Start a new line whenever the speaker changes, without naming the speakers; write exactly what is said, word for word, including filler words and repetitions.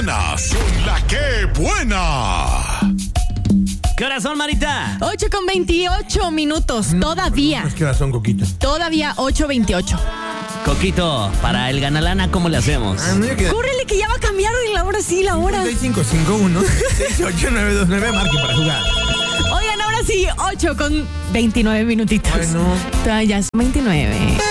Son la que buena.
¿Qué horas son, Marita?
ocho con veintiocho minutos,
No,
todavía.
No, ¿qué horas son, Coquito?
Todavía ocho veintiocho.
Coquito, para el Ganalana, ¿cómo le hacemos?
Ah, no, yo que...
Córrele que ya va a cambiar la hora, sí, la hora.
seis cinco cinco uno seis ocho nueve dos nueve, marque para jugar.
Oigan, ahora sí, ocho con veintinueve minutitos.
Ay, no.
Ya son veintinueve.